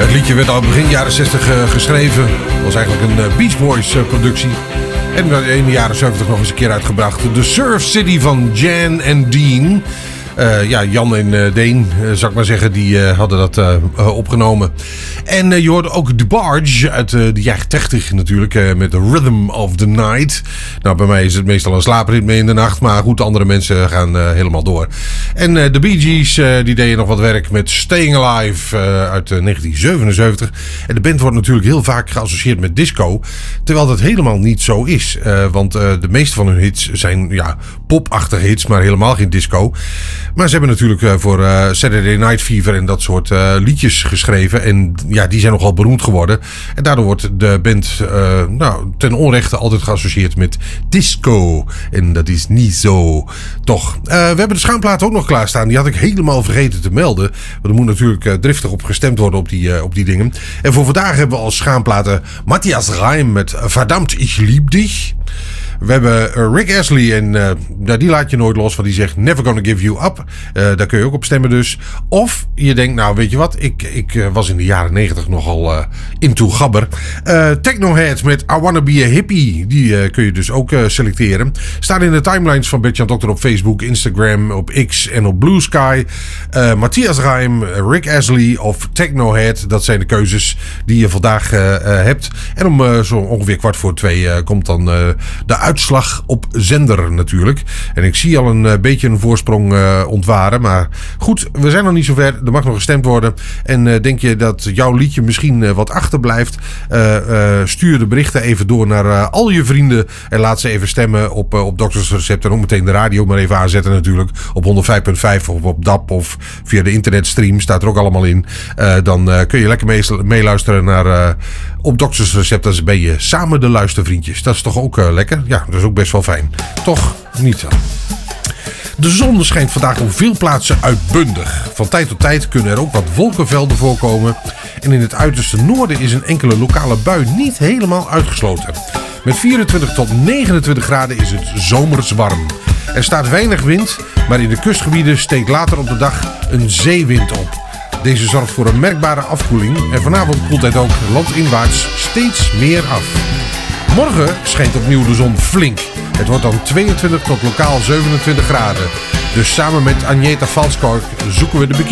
Het liedje werd al begin jaren 60 geschreven. Het was eigenlijk een Beach Boys productie. En in de jaren 70 nog eens een keer uitgebracht. The Surf City van Jan en Dean. Jan en Deen, zou ik maar zeggen, die hadden dat opgenomen. En je hoorde ook The Barge uit de jaren 80 natuurlijk, met The Rhythm of the Night. Nou, bij mij is het meestal een slaapritme in de nacht, maar goed, andere mensen gaan helemaal door. En de Bee Gees, die deden nog wat werk met Staying Alive uit 1977. En de band wordt natuurlijk heel vaak geassocieerd met disco, terwijl dat helemaal niet zo is. Want de meeste van hun hits zijn popachtige hits, maar helemaal geen disco. Maar ze hebben natuurlijk voor Saturday Night Fever en dat soort liedjes geschreven. En ja, die zijn nogal beroemd geworden. En daardoor wordt de band ten onrechte altijd geassocieerd met disco. En dat is niet zo. Toch. We hebben de schaamplaat ook nog klaarstaan. Die had ik helemaal vergeten te melden. Want er moet natuurlijk driftig op gestemd worden op die dingen. En voor vandaag hebben we als schaamplaten Matthias Reim met Verdammt, ich lieb dich. We hebben Rick Astley en die laat je nooit los, want die zegt Never Gonna Give You Up. Daar kun je ook op stemmen dus. Of je denkt, nou weet je wat, ik was in de jaren 90 nogal into gabber. Technohead met I Wanna Be a Hippie, die kun je dus ook selecteren. Staan in de timelines van Bert-Jan Dokter op Facebook, Instagram, op X en op Blue Sky. Matthias Reim, Rick Astley of Technohead, dat zijn de keuzes die je vandaag hebt. En om zo ongeveer 1:15 komt dan de uitslag op zender natuurlijk. En ik zie al een beetje een voorsprong ontwaren. Maar goed, we zijn nog niet zo ver. Er mag nog gestemd worden. En denk je dat jouw liedje misschien wat achterblijft? Stuur de berichten even door naar al je vrienden. En laat ze even stemmen op Dokters Recept. En ook meteen de radio maar even aanzetten natuurlijk. Op 105.5 of op DAP of via de internetstream. Staat er ook allemaal in. Dan kun je lekker meeluisteren naar op Dokters Recept. Dan ben je samen de luistervriendjes. Dat is toch ook lekker? Ja, dat is ook best wel fijn. Toch niet zo. De zon schijnt vandaag op veel plaatsen uitbundig. Van tijd tot tijd kunnen er ook wat wolkenvelden voorkomen. En in het uiterste noorden is een enkele lokale bui niet helemaal uitgesloten. Met 24 tot 29 graden is het zomers warm. Er staat weinig wind, maar in de kustgebieden steekt later op de dag een zeewind op. Deze zorgt voor een merkbare afkoeling en vanavond koelt het ook landinwaarts steeds meer af. Morgen schijnt opnieuw de zon flink. Het wordt dan 22 tot lokaal 27 graden. Dus samen met Agneta Valskor zoeken we de